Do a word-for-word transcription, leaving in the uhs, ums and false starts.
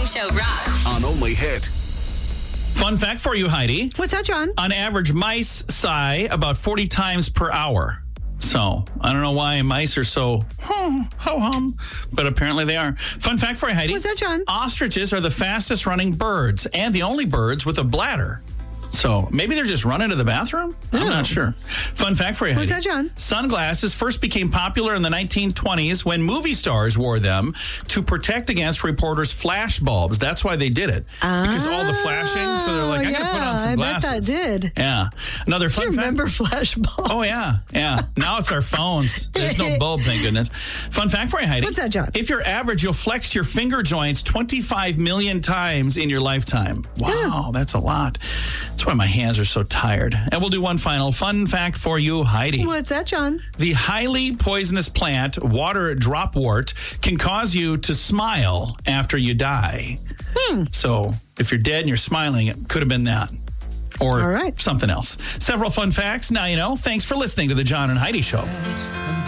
Morning Show rocks. On Only Hit. Fun fact for you, Heidi. What's that, John? On average, mice sigh about forty times per hour. So, I don't know why mice are so hum, ho hum, but apparently they are. Fun fact for you, Heidi. What's that, John? Ostriches are the fastest running birds and the only birds with a bladder. So, maybe they're just running to the bathroom? I'm not sure. Fun fact for you, What's Heidi. that, John? Sunglasses first became popular in the nineteen twenties when movie stars wore them to protect against reporters' flash bulbs. That's why they did it. Because all the flashing, so they're like, I yeah, gotta put on some I glasses. bet that did. Yeah. Another Do fun you fact. remember flash bulbs? Oh, yeah. Yeah. Now it's our phones. There's no bulb, thank goodness. Fun fact for you, Heidi. What's that, John? If you're average, you'll flex your finger joints twenty-five million times in your lifetime. Wow, that's a lot. That's why my hands are so tired. And we'll do one final fun fact for you, Heidi. What's that, John? The highly poisonous plant, water dropwort, can cause you to smile after you die. Hmm. So if you're dead and you're smiling, it could have been that. Or All right. something else. Several fun facts. Now you know. Thanks for listening to the John and Heidi Show.